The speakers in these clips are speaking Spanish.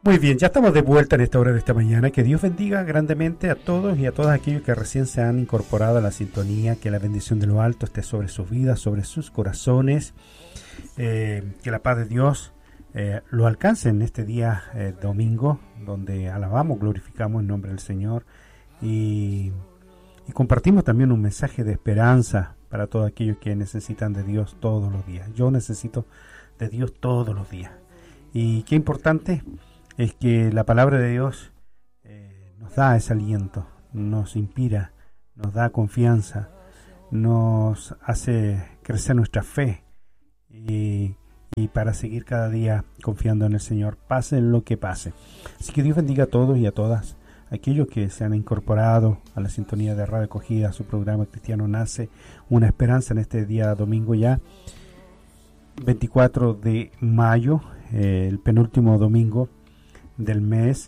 Muy bien, ya estamos de vuelta en esta hora de esta mañana. Que Dios bendiga grandemente a todos y a todos aquellos que recién se han incorporado a la sintonía. Que la bendición de lo alto esté sobre sus vidas, sobre sus corazones. Que la paz de Dios lo alcance en este día domingo, donde alabamos, glorificamos el nombre del Señor y compartimos también un mensaje de esperanza para todos aquellos que necesitan de Dios todos los días. Yo necesito de Dios todos los días. Y qué importante es que la palabra de Dios nos da ese aliento, nos inspira, nos da confianza, nos hace crecer nuestra fe y para seguir cada día confiando en el Señor, pase lo que pase. Así que Dios bendiga a todos y a todas aquellos que se han incorporado a la sintonía de Radio Acogida, a su programa Cristiano Nace, una esperanza en este día domingo ya, 24 de mayo, el penúltimo domingo del mes,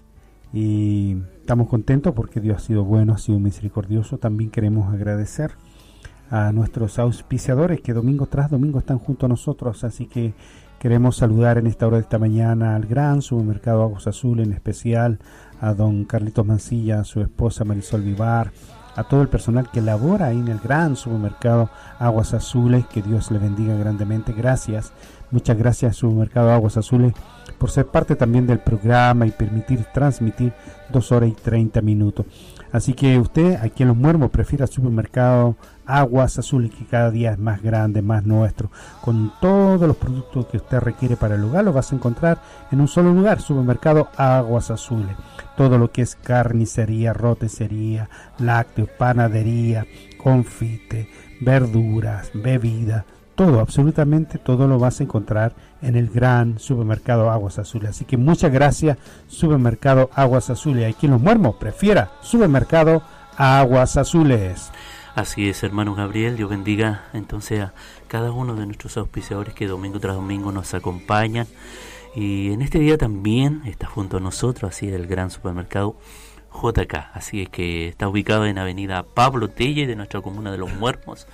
y estamos contentos porque Dios ha sido bueno, ha sido misericordioso. También queremos agradecer a nuestros auspiciadores que domingo tras domingo están junto a nosotros, así que queremos saludar en esta hora de esta mañana al Gran Supermercado Aguas Azules, en especial a don Carlitos Mancilla, a su esposa Marisol Vivar, a todo el personal que labora ahí en el Gran Supermercado Aguas Azules. Que Dios le bendiga grandemente. Gracias, muchas gracias Supermercado Aguas Azules por ser parte también del programa y permitir transmitir 2 horas y 30 minutos. Así que usted aquí en Los Muermos prefiera Supermercado Aguas Azules, que cada día es más grande, más nuestro, con todos los productos que usted requiere para el hogar. Lo vas a encontrar en un solo lugar, Supermercado Aguas Azules. Todo lo que es carnicería, roticería, lácteos, panadería, confite, verduras, bebidas, todo, absolutamente todo lo vas a encontrar en el Gran Supermercado Aguas Azules. Así que muchas gracias, Supermercado Aguas Azules. Aquí en Los Muermos prefiera Supermercado Aguas Azules. Así es, hermano Gabriel. Dios bendiga entonces a cada uno de nuestros auspiciadores que domingo tras domingo nos acompañan. Y en este día también está junto a nosotros, así el Gran Supermercado JK. Así es que está ubicado en Avenida Pablo Telle de nuestra comuna de Los Muermos.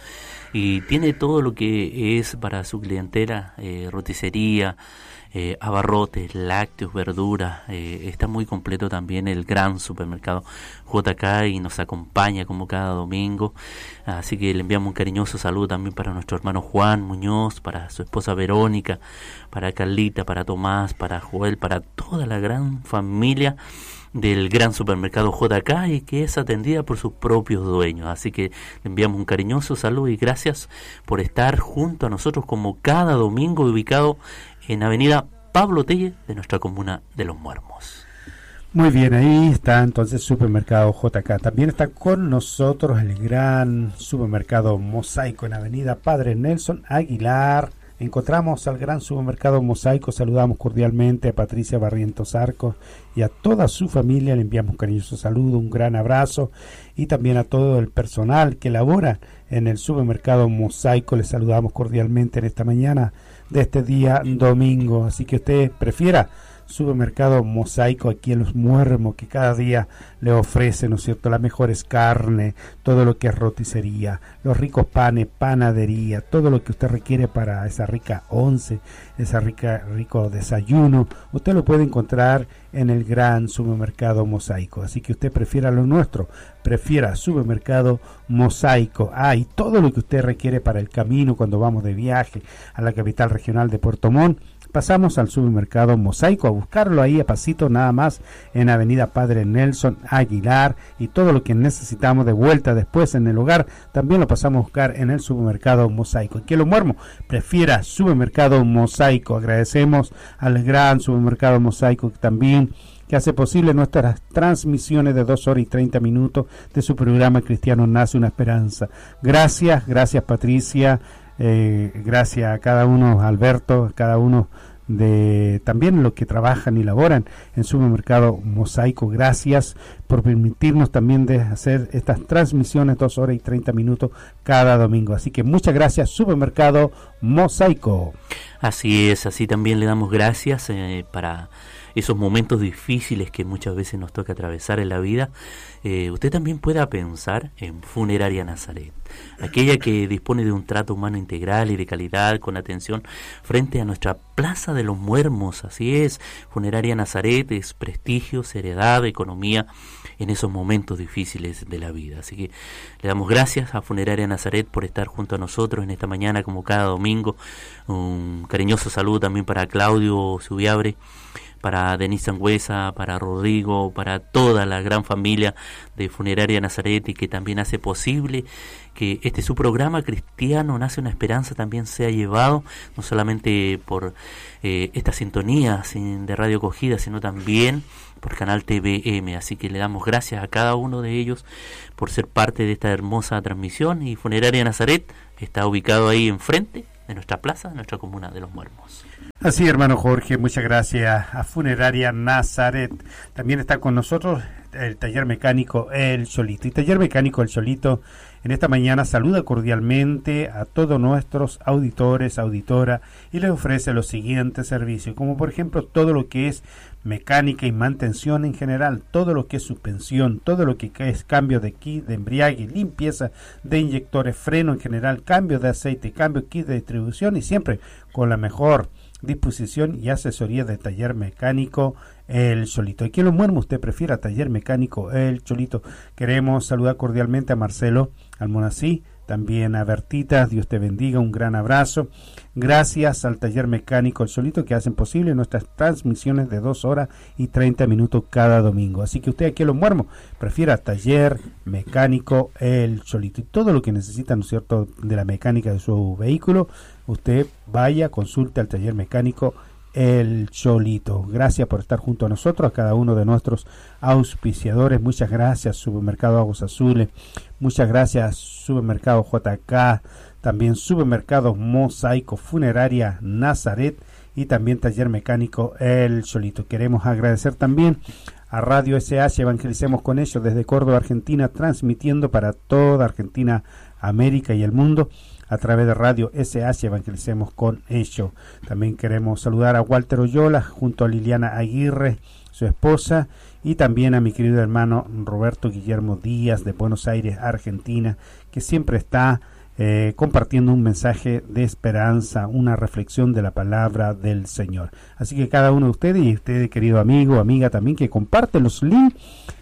Y tiene todo lo que es para su clientela, roticería, abarrotes, lácteos, verduras. Está muy completo también el Gran Supermercado JK y nos acompaña como cada domingo. Así que le enviamos un cariñoso saludo también para nuestro hermano Juan Muñoz, para su esposa Verónica, para Carlita, para Tomás, para Joel, para toda la gran familia del Gran Supermercado JK y que es atendida por sus propios dueños. Así que le enviamos un cariñoso saludo y gracias por estar junto a nosotros como cada domingo, ubicado en Avenida Pablo Telle de nuestra comuna de Los Muermos. Muy bien, ahí está entonces Supermercado JK. También está con nosotros el Gran Supermercado Mosaico en Avenida Padre Nelson Aguilar. Encontramos al Gran Supermercado Mosaico. Saludamos cordialmente a Patricia Barrientos Arcos y a toda su familia. Le enviamos un cariñoso saludo, un gran abrazo, y también a todo el personal que labora en el Supermercado Mosaico. Les saludamos cordialmente en esta mañana de este día domingo. Así que usted prefiera Supermercado Mosaico aquí en Los Muermos, que cada día le ofrece, ¿no es cierto?, las mejores carnes, todo lo que es roticería, los ricos panes, panadería, todo lo que usted requiere para esa rica once, rico desayuno. Usted lo puede encontrar en el Gran Supermercado Mosaico. Así que usted prefiera lo nuestro, prefiera Supermercado Mosaico. Y todo lo que usted requiere para el camino cuando vamos de viaje a la capital regional de Puerto Montt. Pasamos al Supermercado Mosaico a buscarlo ahí a pasito nada más en Avenida Padre Nelson Aguilar, y todo lo que necesitamos de vuelta después en el hogar también lo pasamos a buscar en el Supermercado Mosaico. Y que Los Muermos prefiera Supermercado Mosaico. Agradecemos al Gran Supermercado Mosaico también que hace posible nuestras transmisiones de 2 horas y 30 minutos de su programa Cristiano Nace, una esperanza. Gracias Patricia. Gracias a cada uno, Alberto, a cada uno de también los que trabajan y laboran en Supermercado Mosaico. Gracias por permitirnos también de hacer estas transmisiones 2 horas y 30 minutos cada domingo. Así que muchas gracias, Supermercado Mosaico. Así es, así también le damos gracias para esos momentos difíciles que muchas veces nos toca atravesar en la vida. Usted también pueda pensar en Funeraria Nazaret, aquella que dispone de un trato humano integral y de calidad, con atención frente a nuestra Plaza de los Muermos. Así es, Funeraria Nazaret es prestigio, seriedad, economía en esos momentos difíciles de la vida. Así que le damos gracias a Funeraria Nazaret por estar junto a nosotros en esta mañana, como cada domingo. Un cariñoso saludo también para Claudio Subiabre, para Denise Sangüesa, para Rodrigo, para toda la gran familia de Funeraria Nazaret, y que también hace posible que su programa cristiano Nace una Esperanza también sea llevado no solamente por esta sintonía de Radio Acogida, sino también por Canal TVM. Así que le damos gracias a cada uno de ellos por ser parte de esta hermosa transmisión. Y Funeraria Nazaret está ubicado ahí enfrente de nuestra plaza, de nuestra comuna de Los Muermos. Así, hermano Jorge, muchas gracias a Funeraria Nazaret. También está con nosotros el taller mecánico El Cholito. Y taller mecánico El Cholito en esta mañana saluda cordialmente a todos nuestros auditores, auditoras, y les ofrece los siguientes servicios, como por ejemplo todo lo que es mecánica y mantención en general, todo lo que es suspensión, todo lo que es cambio de kit de embriague, limpieza de inyectores, freno en general, cambio de aceite, cambio kit de distribución, y siempre con la mejor disposición y asesoría de taller mecánico El Cholito. Aquí en Los Muermos usted prefiera taller mecánico El Cholito. Queremos saludar cordialmente a Marcelo Almonací, también a Bertita, Dios te bendiga, un gran abrazo. Gracias al taller mecánico El Cholito que hacen posible nuestras transmisiones de 2 horas y 30 minutos cada domingo. Así que usted aquí en Los Muermos prefiera taller mecánico El Cholito. Y todo lo que necesita, ¿no es cierto?, de la mecánica de su vehículo, usted vaya, consulte al taller mecánico El Cholito. Gracias por estar junto a nosotros, a cada uno de nuestros auspiciadores. Muchas gracias, Supermercado Aguas Azules. Muchas gracias, Supermercado JK. También Supermercado Mosaico, Funeraria Nazaret y también taller mecánico El Cholito. Queremos agradecer también a Radio SH, Evangelicemos con ellos, desde Córdoba, Argentina, transmitiendo para toda Argentina, América y el mundo a través de Radio SH, Evangelicemos con ellos. También queremos saludar a Walter Oyola junto a Liliana Aguirre, su esposa, y también a mi querido hermano Roberto Guillermo Díaz de Buenos Aires, Argentina, que siempre está compartiendo un mensaje de esperanza, una reflexión de la palabra del Señor. Así que cada uno de ustedes, y usted, querido amigo, amiga también, que comparte los links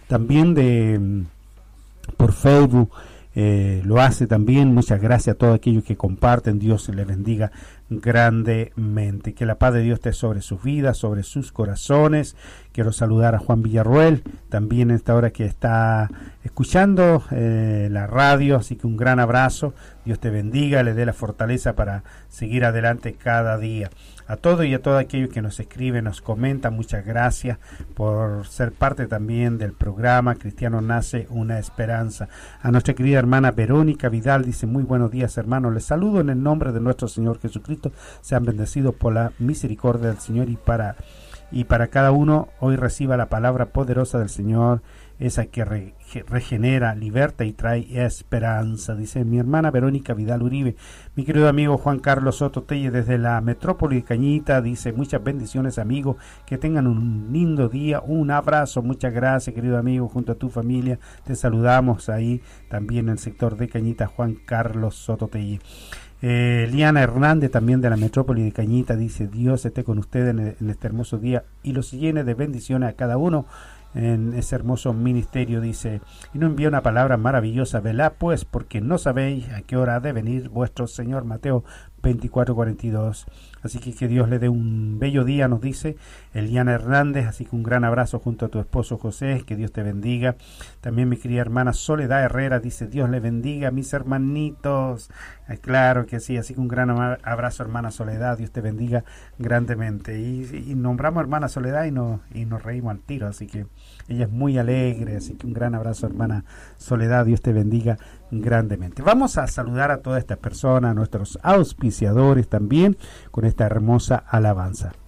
también por Facebook, lo hace también. Muchas gracias a todos aquellos que comparten. Dios les bendiga grandemente. Que la paz de Dios esté sobre sus vidas, sobre sus corazones. Quiero saludar a Juan Villarroel, también en esta hora que está escuchando la radio, así que un gran abrazo. Dios te bendiga, le dé la fortaleza para seguir adelante cada día. A todos y a todos aquellos que nos escriben, nos comentan, muchas gracias por ser parte también del programa Cristiano Nace una Esperanza. A nuestra querida hermana Verónica Vidal dice: muy buenos días, hermanos, les saludo en el nombre de nuestro Señor Jesucristo. Sean bendecidos por la misericordia del Señor, y para cada uno hoy reciba la palabra poderosa del Señor, esa que regenera, liberta y trae esperanza. Dice mi hermana Verónica Vidal Uribe. Mi querido amigo Juan Carlos Soto Telle desde la metrópoli de Cañita dice: muchas bendiciones, amigo, que tengan un lindo día, un abrazo. Muchas gracias, querido amigo, junto a tu familia te saludamos ahí también en el sector de Cañita. Juan Carlos Soto Telle. Liana Hernández también de la metrópoli de Cañita dice: Dios esté con ustedes en este hermoso día y los llene de bendiciones a cada uno en ese hermoso ministerio. Dice: y nos envía una palabra maravillosa: velad pues, porque no sabéis a qué hora ha de venir vuestro Señor. Mateo 24:42. Así que Dios le dé un bello día, nos dice Eliana Hernández. Así que un gran abrazo junto a tu esposo José, que Dios te bendiga. También mi querida hermana Soledad Herrera dice: Dios le bendiga a mis hermanitos. Claro que sí, así que un gran abrazo, hermana Soledad, Dios te bendiga grandemente. Y nombramos hermana Soledad y nos reímos al tiro, así que ella es muy alegre, así que un gran abrazo, hermana Soledad, Dios te bendiga grandemente. Vamos a saludar a todas estas personas, a nuestros auspiciadores también, con esta hermosa alabanza.